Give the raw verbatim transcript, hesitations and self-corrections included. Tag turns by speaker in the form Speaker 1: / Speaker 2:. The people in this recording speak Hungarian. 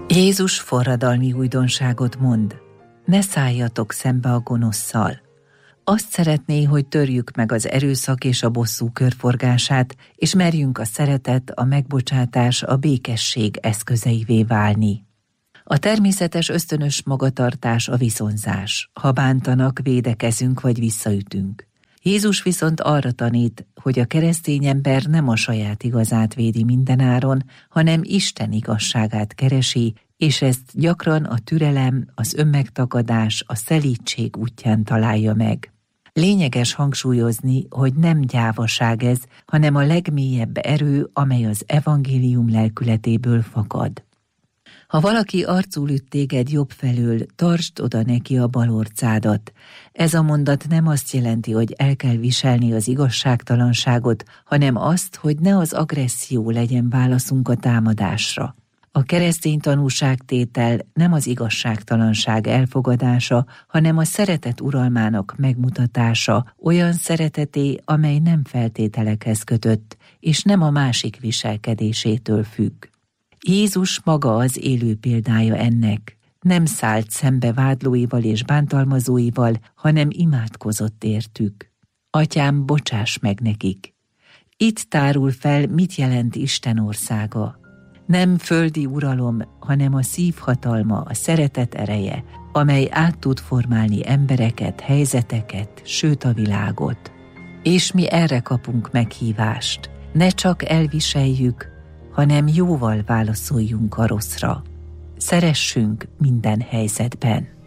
Speaker 1: Jézus forradalmi újdonságot mond: ne szálljatok szembe a gonosszal. Azt szeretné, hogy törjük meg az erőszak és a bosszú körforgását, és merjünk a szeretet, a megbocsátás, a békesség eszközeivé válni. A természetes ösztönös magatartás a viszonzás. Ha bántanak, védekezünk vagy visszaütünk. Jézus viszont arra tanít, hogy a keresztény ember nem a saját igazát védi mindenáron, hanem Isten igazságát keresi, és ezt gyakran a türelem, az önmegtagadás, a szelídség útján találja meg. Lényeges hangsúlyozni, hogy nem gyávaság ez, hanem a legmélyebb erő, amely az evangélium lelkületéből fakad. Ha valaki arcul üt téged jobb felől, tartsd oda neki a bal orcádat. Ez a mondat nem azt jelenti, hogy el kell viselni az igazságtalanságot, hanem azt, hogy ne az agresszió legyen válaszunk a támadásra. A keresztény tanúságtétel nem az igazságtalanság elfogadása, hanem a szeretet uralmának megmutatása, olyan szereteté, amely nem feltételekhez kötött, és nem a másik viselkedésétől függ. Jézus maga az élő példája ennek. Nem szállt szembe vádlóival és bántalmazóival, hanem imádkozott értük. Atyám, bocsáss meg nekik! Itt tárul fel, mit jelent Isten országa. Nem földi uralom, hanem a szív hatalma, a szeretet ereje, amely át tud formálni embereket, helyzeteket, sőt a világot. És mi erre kapunk meghívást. Ne csak elviseljük, hanem jóval válaszoljunk a rosszra. Szeressünk minden helyzetben.